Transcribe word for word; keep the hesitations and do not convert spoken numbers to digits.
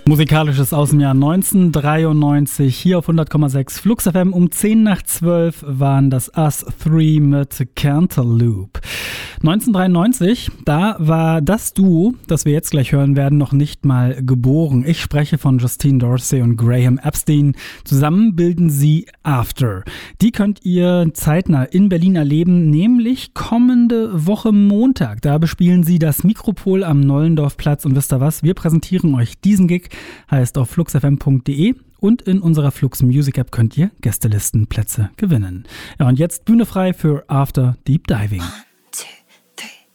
Musikalisches aus dem Jahr neunzehnhundertdreiundneunzig, hier auf hundert Komma sechs Flux F M. Um zehn nach zwölf waren das Us Three mit Cantaloupe. neunzehnhundertdreiundneunzig, da war das Duo, das wir jetzt gleich hören werden, noch nicht mal geboren. Ich spreche von Justine Dorsey und Graham Epstein. Zusammen bilden sie After. Die könnt ihr zeitnah in Berlin erleben, nämlich kommende Woche Montag. Da bespielen sie das Mikropol am Nollendorfplatz und wisst ihr was, wir präsentieren euch diesen Gig. Heißt auf flux f m punkt d e und in unserer Flux Music App könnt ihr Gästelistenplätze gewinnen. Ja, und jetzt Bühne frei für After Deep Diving.